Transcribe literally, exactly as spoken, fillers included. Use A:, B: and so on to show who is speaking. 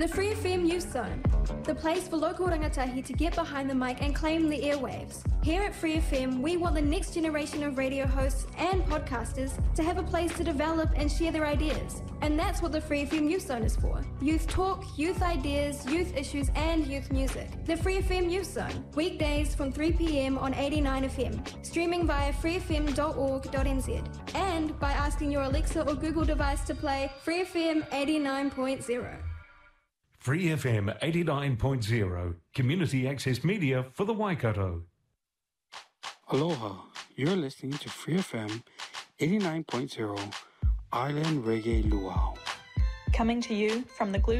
A: The Free F M Youth Zone, the place for local rangatahi to get behind the mic and claim the airwaves. Here at Free F M, we want the next generation of radio hosts and podcasters to have a place to develop and share their ideas. And that's what the Free F M Youth Zone is for. Youth talk, youth ideas, youth issues, and youth music. The Free F M Youth Zone, weekdays from three p.m. on eighty-nine F M, streaming via free f m dot org dot n z, and by asking your Alexa or Google device to play Free F M eighty-nine point zero.
B: Free F M eighty-nine point zero, community access media for the Waikato.
C: Aloha, you're listening to Free F M eighty-nine point zero, Island Reggae Luau.
D: Coming to you from the Glue